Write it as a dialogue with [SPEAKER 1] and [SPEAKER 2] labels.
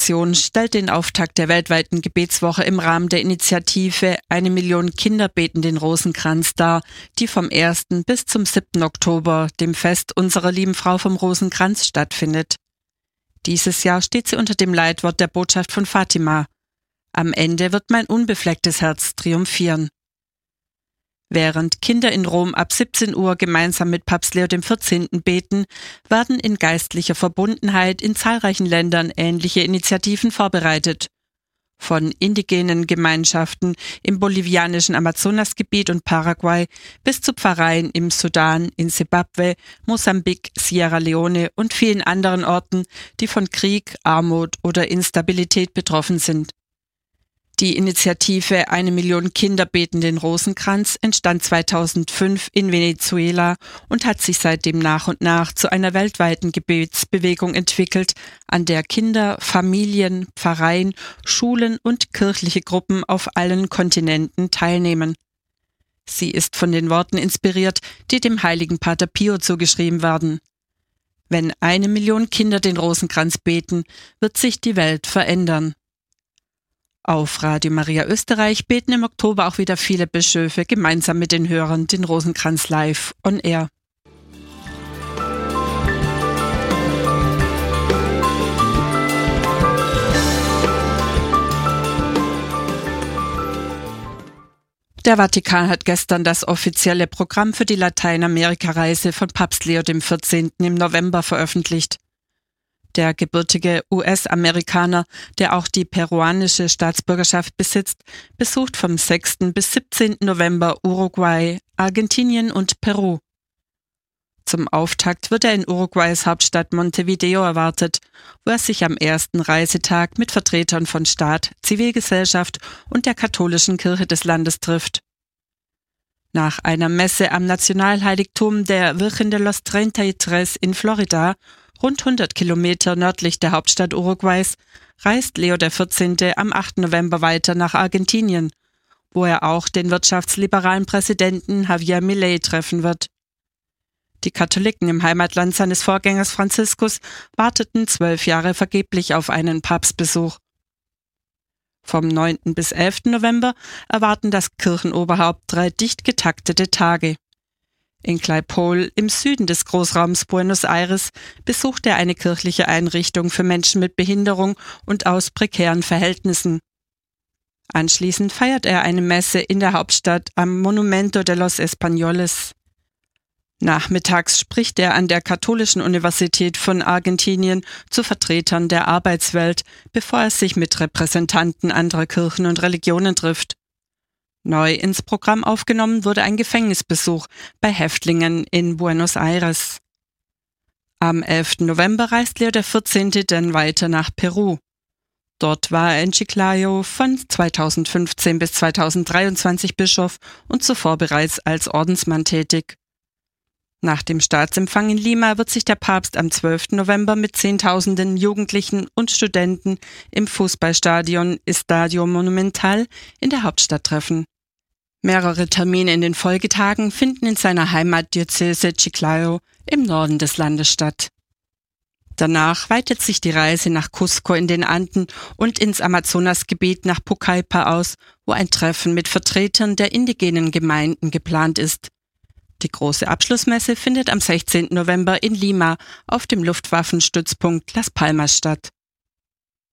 [SPEAKER 1] Redaktion stellt den Auftakt der weltweiten Gebetswoche im Rahmen der Initiative 1 Million Kinder beten den Rosenkranz dar, die vom 1. bis zum 7. Oktober, dem Fest unserer lieben Frau vom Rosenkranz, stattfindet. Dieses Jahr steht sie unter dem Leitwort der Botschaft von Fatima: Am Ende wird mein unbeflecktes Herz triumphieren. Während Kinder in Rom ab 17 Uhr gemeinsam mit Papst Leo XIV. Beten, werden in geistlicher Verbundenheit in zahlreichen Ländern ähnliche Initiativen vorbereitet. Von indigenen Gemeinschaften im bolivianischen Amazonasgebiet und Paraguay bis zu Pfarreien im Sudan, in Simbabwe, Mosambik, Sierra Leone und vielen anderen Orten, die von Krieg, Armut oder Instabilität betroffen sind. Die Initiative 1 Million Kinder beten den Rosenkranz entstand 2005 in Venezuela und hat sich seitdem nach und nach zu einer weltweiten Gebetsbewegung entwickelt, an der Kinder, Familien, Pfarreien, Schulen und kirchliche Gruppen auf allen Kontinenten teilnehmen. Sie ist von den Worten inspiriert, die dem heiligen Pater Pio zugeschrieben werden: Wenn 1 Million Kinder den Rosenkranz beten, wird sich die Welt verändern. Auf Radio Maria Österreich beten im Oktober auch wieder viele Bischöfe gemeinsam mit den Hörern den Rosenkranz live on air. Der Vatikan hat gestern das offizielle Programm für die Lateinamerika-Reise von Papst Leo XIV. Im November veröffentlicht. Der gebürtige US-Amerikaner, der auch die peruanische Staatsbürgerschaft besitzt, besucht vom 6. bis 17. November Uruguay, Argentinien und Peru. Zum Auftakt wird er in Uruguays Hauptstadt Montevideo erwartet, wo er sich am ersten Reisetag mit Vertretern von Staat, Zivilgesellschaft und der katholischen Kirche des Landes trifft. Nach einer Messe am Nationalheiligtum der Virgen de los 33 in Florida, rund 100 Kilometer nördlich der Hauptstadt Uruguays, reist Leo XIV. Am 8. November weiter nach Argentinien, wo er auch den wirtschaftsliberalen Präsidenten Javier Milei treffen wird. Die Katholiken im Heimatland seines Vorgängers Franziskus warteten 12 Jahre vergeblich auf einen Papstbesuch. Vom 9. bis 11. November erwarten das Kirchenoberhaupt 3 dicht getaktete Tage. In Claypole im Süden des Großraums Buenos Aires besucht er eine kirchliche Einrichtung für Menschen mit Behinderung und aus prekären Verhältnissen. Anschließend feiert er eine Messe in der Hauptstadt am Monumento de los Españoles. Nachmittags spricht er an der Katholischen Universität von Argentinien zu Vertretern der Arbeitswelt, bevor er sich mit Repräsentanten anderer Kirchen und Religionen trifft. Neu ins Programm aufgenommen wurde ein Gefängnisbesuch bei Häftlingen in Buenos Aires. Am 11. November reist Leo XIV. Dann weiter nach Peru. Dort war er in Chiclayo von 2015 bis 2023 Bischof und zuvor bereits als Ordensmann tätig. Nach dem Staatsempfang in Lima wird sich der Papst am 12. November mit Zehntausenden Jugendlichen und Studenten im Fußballstadion Estadio Monumental in der Hauptstadt treffen. Mehrere Termine in den Folgetagen finden in seiner Heimatdiözese Chiclayo im Norden des Landes statt. Danach weitet sich die Reise nach Cusco in den Anden und ins Amazonasgebiet nach Pucallpa aus, wo ein Treffen mit Vertretern der indigenen Gemeinden geplant ist. Die große Abschlussmesse findet am 16. November in Lima auf dem Luftwaffenstützpunkt Las Palmas statt.